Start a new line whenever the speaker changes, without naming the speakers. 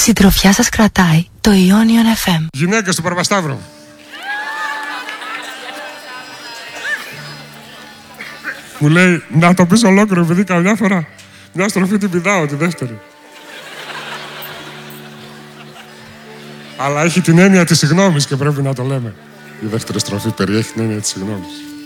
Συντροφιά σας κρατάει το Ionion FM.
Γυναίκες του Παρβασταύρου. Μου λέει να το πεις ολόκληρο, επειδή καμιά φορά μια στροφή την πηδάω τη δεύτερη. Αλλά έχει την έννοια της συγγνώμης και πρέπει να το λέμε. Η δεύτερη στροφή περιέχει την έννοια της συγγνώμης.